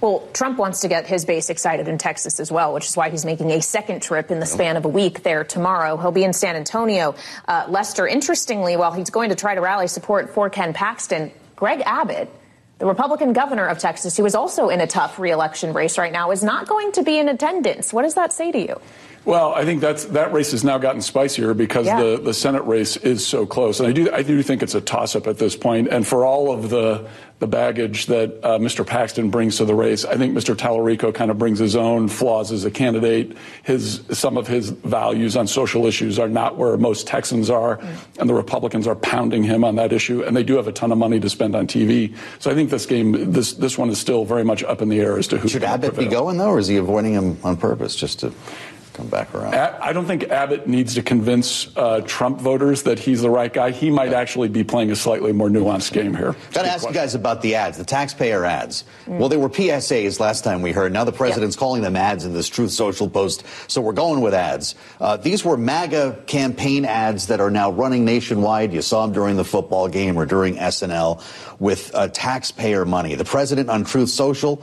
Well, Trump wants to get his base excited in Texas as well, which is why he's making a second trip in the span of a week there tomorrow. He'll be in San Antonio. Lester, interestingly, while he's going to try to rally support for Ken Paxton, Greg Abbott, the Republican governor of Texas, who is also in a tough re-election race right now, is not going to be in attendance. What does that say to you? Well, I think that race has now gotten spicier because the Senate race is so close. And I do think it's a toss-up at this point. And for all of the baggage that Mr. Paxton brings to the race, I think Mr. Tallarico kind of brings his own flaws as a candidate. Some of his values on social issues are not where most Texans are, and the Republicans are pounding him on that issue. And they do have a ton of money to spend on TV. So I think this one is still very much up in the air as to who should Abbott be going, though, or is he avoiding him on purpose just to come back around? I don't think Abbott needs to convince Trump voters that he's the right guy. He might actually be playing a slightly more nuanced game here. Got to ask you guys about the ads, the taxpayer ads. Well, they were PSAs last time we heard. Now the president's calling them ads in this Truth Social post. So we're going with ads. These were MAGA campaign ads that are now running nationwide. You saw them during the football game or during SNL with taxpayer money. The president on Truth Social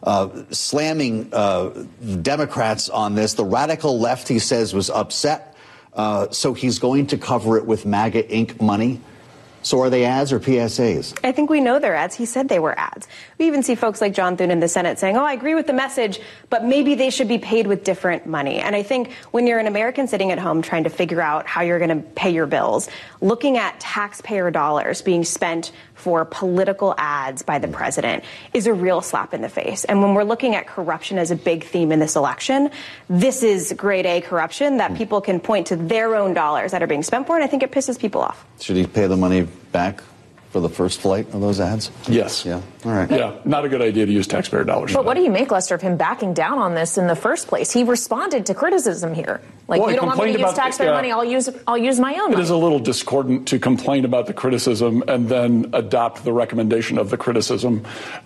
slamming Democrats on this. The radical left, he says, was upset. So he's going to cover it with MAGA Inc. money. So are they ads or PSAs? I think we know they're ads. He said they were ads. We even see folks like John Thune in the Senate saying, I agree with the message, but maybe they should be paid with different money. And I think when you're an American sitting at home trying to figure out how you're going to pay your bills, looking at taxpayer dollars being spent for political ads by the president is a real slap in the face. And when we're looking at corruption as a big theme in this election, this is grade A corruption that people can point to their own dollars that are being spent for, and I think it pisses people off. Should he pay the money back for the first flight of those ads? Yes. Yeah. All right. Yeah. Not a good idea to use taxpayer dollars. But what do you make, Lester, of him backing down on this in the first place? He responded to criticism here. Like, you don't want me to use taxpayer money, I'll use my own money. It is a little discordant to complain about the criticism and then adopt the recommendation of the criticism.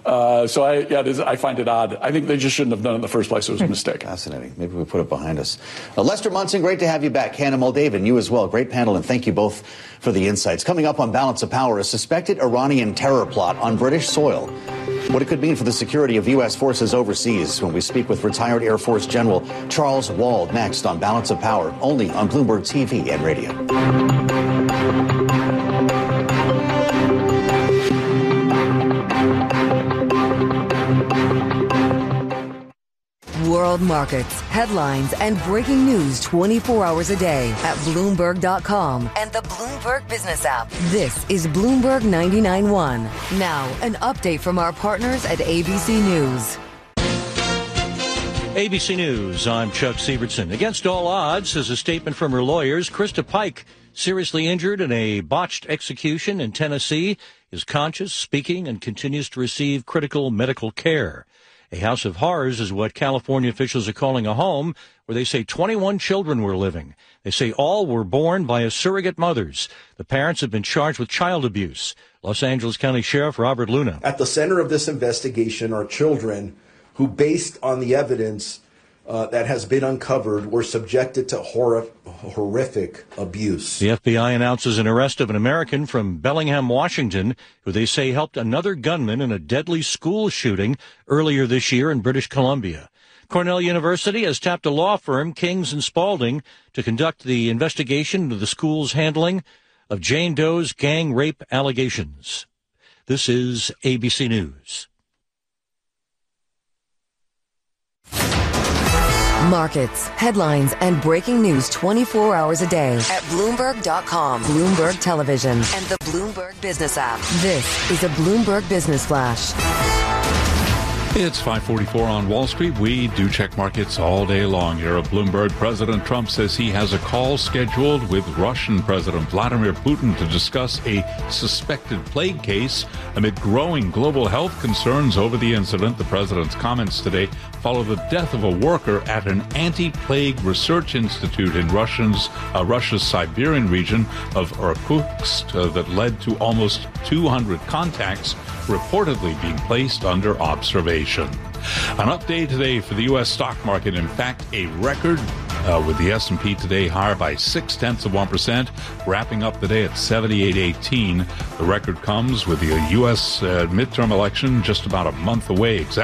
I find it odd. I think they just shouldn't have done it in the first place. It was a mistake. Fascinating. Maybe we put it behind us. Lester Munson, great to have you back. Hannah Moldavan, you as well. Great panel, and thank you both for the insights. Coming up on Balance of Power, a suspected Iranian terror plot on British soil. What it could mean for the security of U.S. forces overseas when we speak with retired Air Force General Charles Wald next on Balance of Power, only on Bloomberg TV and radio. World markets, headlines, and breaking news 24 hours a day at Bloomberg.com and the Bloomberg Business app. This is Bloomberg 99.1. Now, an update from our partners at ABC News. ABC News, I'm Chuck Sievertson. Against all odds is a statement from her lawyers. Krista Pike, seriously injured in a botched execution in Tennessee, is conscious, speaking, and continues to receive critical medical care. A house of horrors is what California officials are calling a home where they say 21 children were living. They say all were born by surrogate mothers. The parents have been charged with child abuse. Los Angeles County Sheriff Robert Luna. At the center of this investigation are children who, based on the evidence that has been uncovered, were subjected to horrific abuse. The FBI announces an arrest of an American from Bellingham, Washington, who they say helped another gunman in a deadly school shooting earlier this year in British Columbia. Cornell University has tapped a law firm, Kings and Spalding, to conduct the investigation into the school's handling of Jane Doe's gang rape allegations. This is ABC News. Markets, headlines, and breaking news 24 hours a day at Bloomberg.com, Bloomberg Television, and the Bloomberg Business app. This is a Bloomberg Business Flash. It's 5:44 on Wall Street. We do check markets all day long here at Bloomberg. President Trump says he has a call scheduled with Russian President Vladimir Putin to discuss a suspected plague case amid growing global health concerns over the incident. The president's comments today follow the death of a worker at an anti-plague research institute in Russia's Siberian region of Irkutsk that led to almost 200 contacts reportedly being placed under observation. An update today for the U.S. stock market. In fact, a record with the S&P today higher by 0.6%, wrapping up the day at 78.18. The record comes with the U.S. midterm election just about a month away.